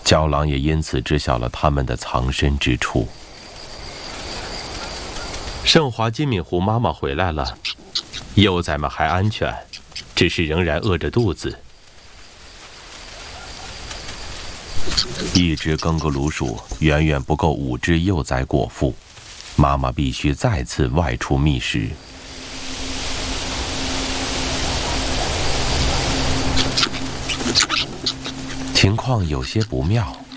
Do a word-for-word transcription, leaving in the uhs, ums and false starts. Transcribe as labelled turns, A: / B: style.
A: 郊狼也因此知晓了他们的藏身之处。盛华金敏湖妈妈回来了，幼崽们还安全，只是仍然饿着肚子。一只更格鲁鼠远远不够五只幼崽果腹，妈妈必须再次外出觅食。情况有些不妙。